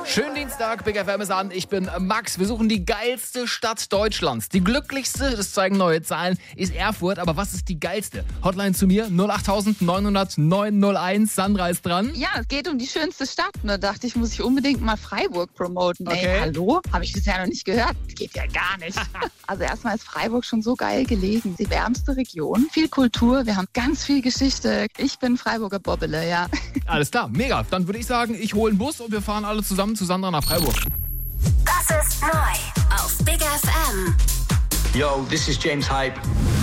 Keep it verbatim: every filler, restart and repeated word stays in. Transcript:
Schönen Dienstag, Big F M ist an. Ich bin Max. Wir suchen die geilste Stadt Deutschlands. Die glücklichste, das zeigen neue Zahlen, ist Erfurt. Aber was ist die geilste? Hotline zu mir, null acht neun null null neun null eins. Sandra ist dran. Ja, es geht um die schönste Stadt. Und da dachte ich, muss ich unbedingt mal Freiburg promoten. Okay. Ey, hallo? Habe ich bisher noch nicht gehört. Geht ja gar nicht. Also erstmal ist Freiburg schon so geil gelegen. Die wärmste Region. Viel Kultur. Wir haben ganz viel Geschichte. Ich bin Freiburger Bobbele, ja. Alles klar, mega. Dann würde ich sagen, ich hole einen Bus und wir fahren alle zusammen zu Sandra nach Freiburg. Das ist neu auf Big F M. Yo, this is James Hype.